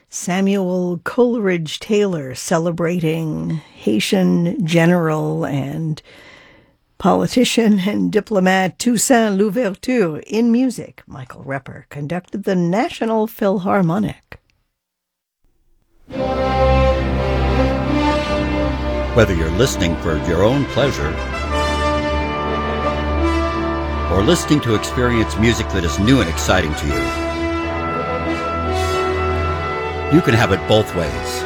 Samuel Coleridge Taylor celebrating Haitian general and politician and diplomat Toussaint Louverture. In music, Michael Repper conducted the National Philharmonic. Whether you're listening for your own pleasure or listening to experience music that is new and exciting to you, you can have it both ways.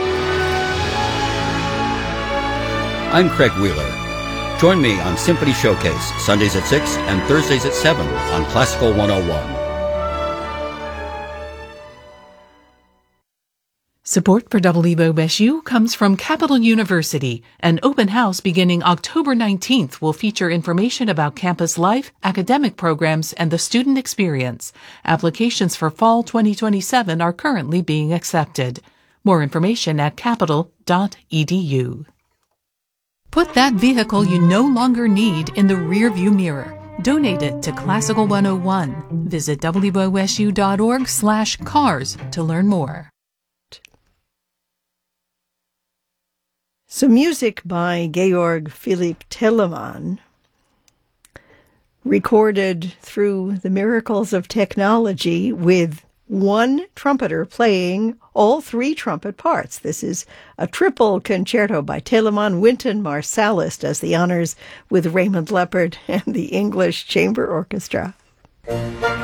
I'm Craig Wheeler. Join me on Symphony Showcase, Sundays at 6 and Thursdays at 7 on Classical 101. Support for WOSU comes from Capital University. An open house beginning October 19th will feature information about campus life, academic programs, and the student experience. Applications for fall 2027 are currently being accepted. More information at capital.edu. Put that vehicle you no longer need in the rearview mirror. Donate it to Classical 101. Visit wosu.org/cars to learn more. So music by Georg Philipp Telemann, recorded through the miracles of technology with one trumpeter playing all three trumpet parts. This is a triple concerto by Telemann. Wynton Marsalis does the honors with Raymond Leppard and the English Chamber Orchestra.